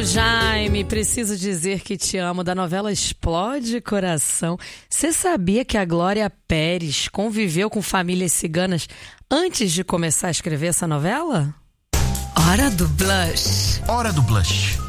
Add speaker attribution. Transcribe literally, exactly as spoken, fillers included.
Speaker 1: Jaime, preciso dizer que te amo, da novela Explode Coração. Você sabia que a Glória Pérez conviveu com famílias ciganas antes de começar a escrever essa novela? Hora do Blush.
Speaker 2: Hora do Blush.